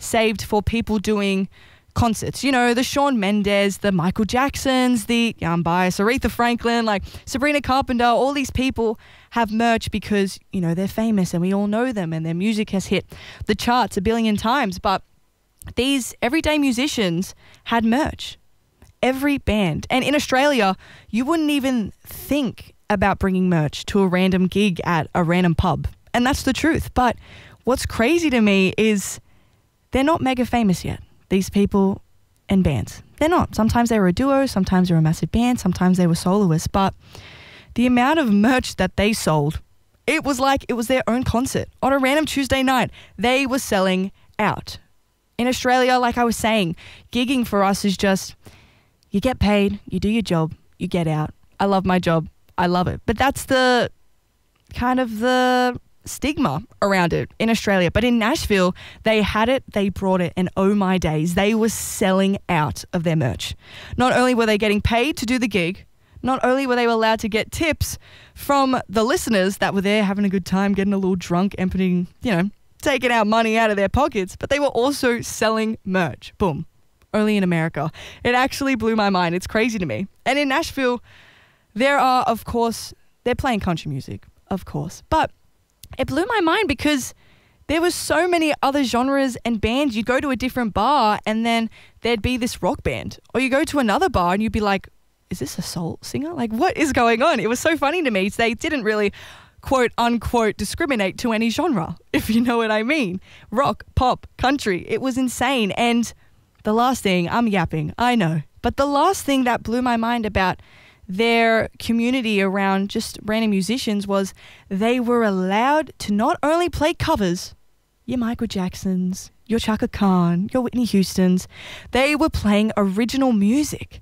saved for people doing concerts. You know, the Shawn Mendes, the Michael Jacksons, the, yeah, I'm biased, Aretha Franklin, like Sabrina Carpenter, all these people have merch because, you know, they're famous and we all know them and their music has hit the charts a billion times. But these everyday musicians had merch. Every band. And in Australia, you wouldn't even think about bringing merch to a random gig at a random pub. And that's the truth. But what's crazy to me is they're not mega famous yet. These people and bands. They're not. Sometimes they were a duo, sometimes they were a massive band, sometimes they were soloists. But the amount of merch that they sold, it was like it was their own concert. On a random Tuesday night, they were selling out. In Australia, like I was saying, gigging for us is just, you get paid, you do your job, you get out. I love my job. I love it. But that's the kind of the stigma around it in Australia. But in Nashville, they had it, they brought it, and oh my days, they were selling out of their merch. Not only were they getting paid to do the gig, not only were they allowed to get tips from the listeners that were there having a good time, getting a little drunk, emptying, you know, taking out money out of their pockets, but they were also selling merch. Boom. Only in America. It actually blew my mind. It's crazy to me. And in Nashville, there are, of course, they're playing country music, of course. But it blew my mind because there was so many other genres and bands. You'd go to a different bar and then there'd be this rock band. Or you go to another bar and you'd be like, is this a soul singer? Like, what is going on? It was so funny to me. They didn't really, quote unquote, discriminate to any genre, if you know what I mean. Rock, pop, country. It was insane. And the last thing, I'm yapping, I know. But the last thing that blew my mind about their community around just random musicians was they were allowed to not only play covers, your Michael Jacksons, your Chaka Khan, your Whitney Houstons, they were playing original music.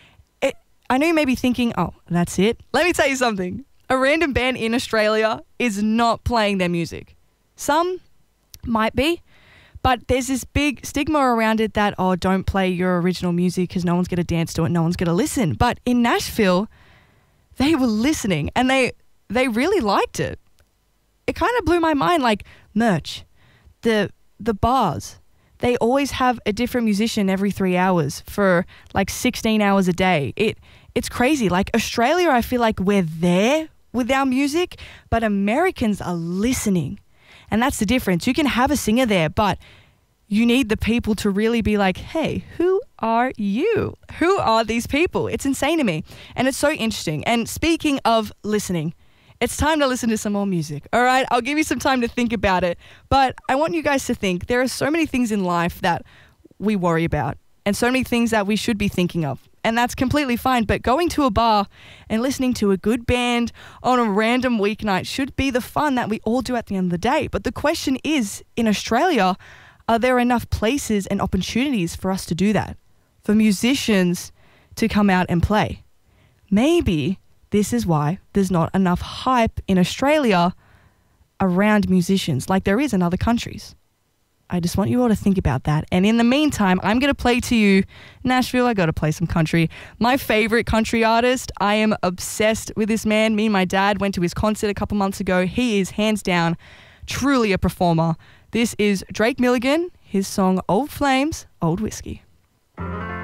I know you may be thinking, oh, that's it. Let me tell you something. A random band in Australia is not playing their music. Some might be, but there's this big stigma around it that, oh, don't play your original music because no one's going to dance to it, no one's going to listen. But in Nashville, they were listening and they really liked it. It kind of blew my mind, like merch, the bars. They always have a different musician every 3 hours for like 16 hours a day. It's crazy. Like Australia, I feel like we're there with our music, but Americans are listening. And that's the difference. You can have a singer there, but you need the people to really be like, hey, who are you? Who are these people? It's insane to me. And it's so interesting. And speaking of listening, it's time to listen to some more music. All right, I'll give you some time to think about it. But I want you guys to think there are so many things in life that we worry about and so many things that we should be thinking of. And that's completely fine. But going to a bar and listening to a good band on a random weeknight should be the fun that we all do at the end of the day. But the question is, in Australia, are there enough places and opportunities for us to do that? For musicians to come out and play? Maybe this is why there's not enough hype in Australia around musicians like there is in other countries. I just want you all to think about that. And in the meantime, I'm going to play to you Nashville. I got to play some country. My favorite country artist. I am obsessed with this man. Me and my dad went to his concert a couple months ago. He is hands down truly a performer. This is Drake Milligan, his song Old Flames, Old Whiskey.